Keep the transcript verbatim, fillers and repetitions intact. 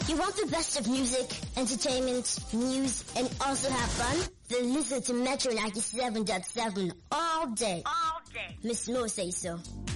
You want the best of music, entertainment, news, and also have fun? Then listen to Metro ninety-seven point seven all day. All day. Miss Mo say so.